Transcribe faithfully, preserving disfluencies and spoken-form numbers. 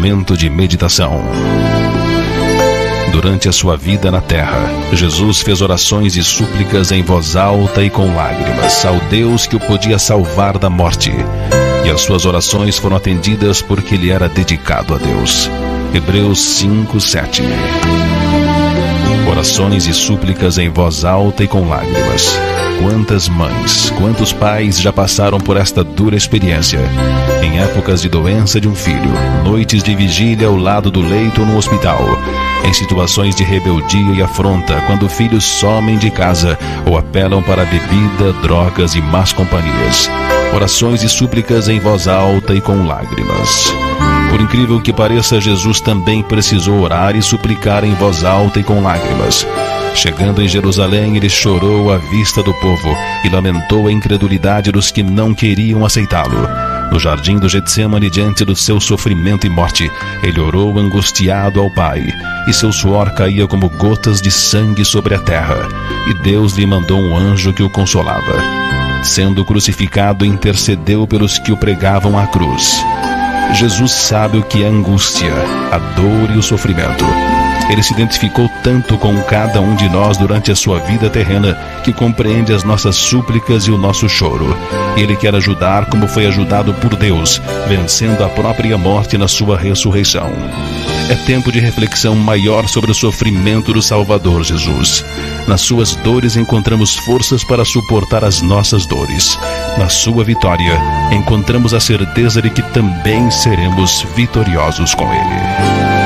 momento de meditação. Durante a sua vida na terra, Jesus fez orações e súplicas em voz alta e com lágrimas ao Deus que o podia salvar da morte. E as suas orações foram atendidas porque ele era dedicado a Deus. Hebreus cinco, sete. Orações e súplicas em voz alta e com lágrimas. Quantas mães, quantos pais já passaram por esta dura experiência? Em épocas de doença de um filho, noites de vigília ao lado do leito ou no hospital, em situações de rebeldia e afronta, quando filhos somem de casa ou apelam para a bebida, drogas e más companhias. Orações e súplicas em voz alta e com lágrimas. Por incrível que pareça, Jesus também precisou orar e suplicar em voz alta e com lágrimas. Chegando em Jerusalém, ele chorou à vista do povo e lamentou a incredulidade dos que não queriam aceitá-lo. No jardim do Getsêmani, diante do seu sofrimento e morte, ele orou angustiado ao Pai, e seu suor caía como gotas de sangue sobre a terra, e Deus lhe mandou um anjo que o consolava. Sendo crucificado, intercedeu pelos que o pregavam à cruz. Jesus sabe o que é angústia, a dor e o sofrimento. Ele se identificou tanto com cada um de nós durante a sua vida terrena que compreende as nossas súplicas e o nosso choro. Ele quer ajudar como foi ajudado por Deus, vencendo a própria morte na sua ressurreição. É tempo de reflexão maior sobre o sofrimento do Salvador Jesus. Nas suas dores encontramos forças para suportar as nossas dores. Na sua vitória, encontramos a certeza de que também seremos vitoriosos com Ele.